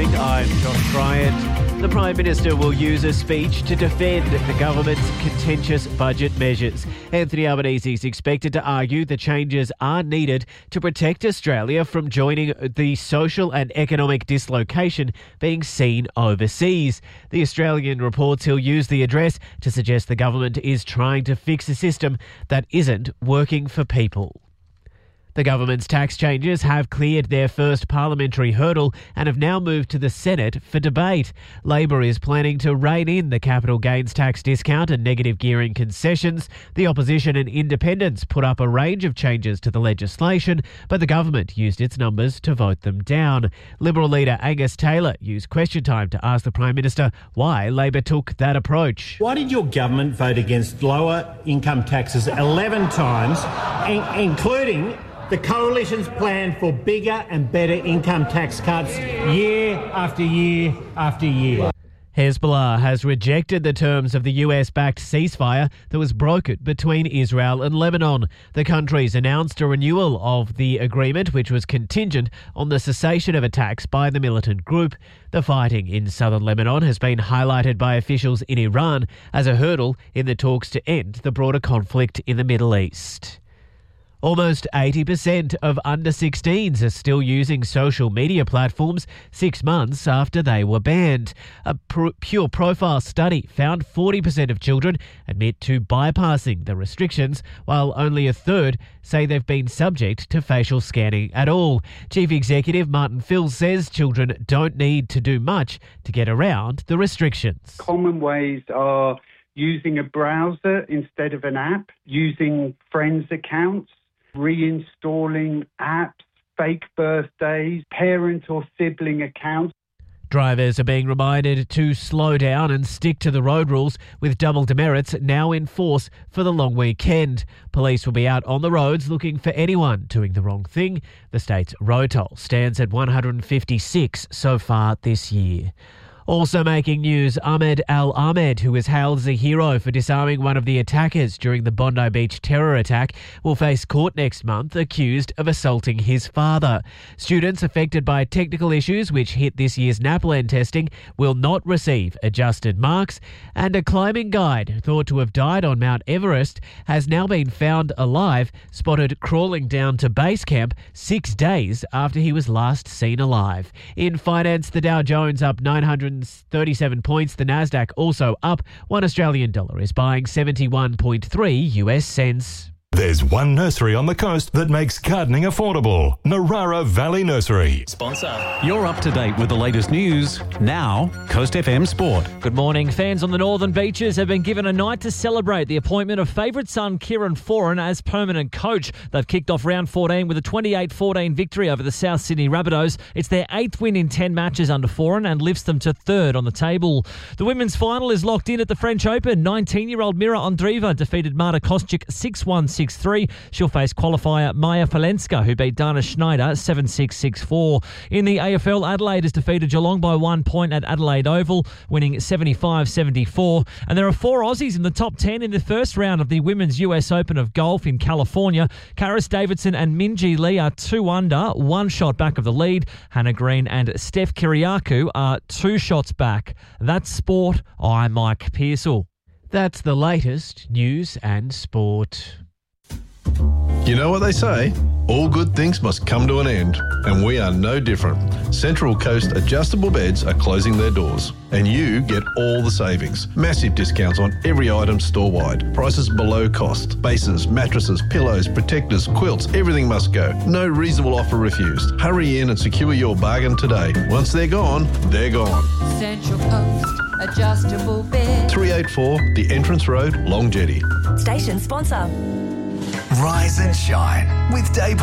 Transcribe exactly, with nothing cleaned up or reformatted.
morning, I'm Josh Bryant. The Prime Minister will use a speech to defend the government's contentious budget measures. Anthony Albanese is expected to argue the changes are needed to protect Australia from joining the social and economic dislocation being seen overseas. The Australian reports he'll use the address to suggest the government is trying to fix a system that isn't working for people. The government's tax changes have cleared their first parliamentary hurdle and have now moved to the Senate for debate. Labor is planning to rein in the capital gains tax discount and negative gearing concessions. The opposition and independents put up a range of changes to the legislation, but the government used its numbers to vote them down. Liberal leader Angus Taylor used Question Time to ask the Prime Minister why Labor took that approach. Why did your government vote against lower income taxes eleven times, in- including the Coalition's plan for bigger and better income tax cuts year after year after year? Hezbollah has rejected the terms of the U S-backed ceasefire that was brokered between Israel and Lebanon. The countries announced a renewal of the agreement, which was contingent on the cessation of attacks by the militant group. The fighting in southern Lebanon has been highlighted by officials in Iran as a hurdle in the talks to end the broader conflict in the Middle East. Almost eighty percent of under sixteens are still using social media platforms six months after they were banned. A pr- Pure Profile study found forty percent of children admit to bypassing the restrictions, while only a third say they've been subject to facial scanning at all. Chief Executive Martin Fills says children don't need to do much to get around the restrictions. Common ways are using a browser instead of an app, using friends' accounts, reinstalling apps, fake birthdays, parent or sibling accounts. Drivers are being reminded to slow down and stick to the road rules, with double demerits now in force for the long weekend. Police will be out on the roads looking for anyone doing the wrong thing. The state's road toll stands at one hundred fifty-six so far this year. Also making news, Ahmed Al-Ahmed, who was hailed as a hero for disarming one of the attackers during the Bondi Beach terror attack, will face court next month accused of assaulting his father. Students affected by technical issues which hit this year's NAPLAN testing will not receive adjusted marks, and a climbing guide thought to have died on Mount Everest has now been found alive, spotted crawling down to base camp six days after he was last seen alive. In finance, the Dow Jones up nine hundred thirty-seven points. The Nasdaq also up. One Australian dollar is buying seventy-one point three U S cents. There's one nursery on the coast that makes gardening affordable. Narara Valley Nursery. Sponsor. You're up to date with the latest news. Now, Coast F M Sport. Good morning. Fans on the Northern Beaches have been given a night to celebrate the appointment of favourite son Kieran Foran as permanent coach. They've kicked off round fourteen with a twenty-eight fourteen victory over the South Sydney Rabbitohs. It's their eighth win in ten matches under Foran and lifts them to third on the table. The women's final is locked in at the French Open. nineteen-year-old Mira Andreeva defeated Marta Kostic six one six three. She'll face qualifier Maya Falenska, who beat Dana Schneider seven six six four. In the A F L, Adelaide has defeated Geelong by one point at Adelaide Oval, winning seventy-five seventy-four. And there are four Aussies in the top ten in the first round of the Women's U S Open of Golf in California. Karis Davidson and Minjee Lee are two under, one shot back of the lead. Hannah Green and Steph Kiriakou are two shots back. That's sport. I'm Mike Pearsall. That's the latest news and sport. You know what they say? All good things must come to an end, and we are no different. Central Coast Adjustable Beds are closing their doors, and you get all the savings. Massive discounts on every item store-wide. Prices below cost. Bases, mattresses, pillows, protectors, quilts, everything must go. No reasonable offer refused. Hurry in and secure your bargain today. Once they're gone, they're gone. Central Coast Adjustable Beds. three eighty-four The Entrance Road, Long Jetty. Station sponsor. Rise and shine with Daybreak.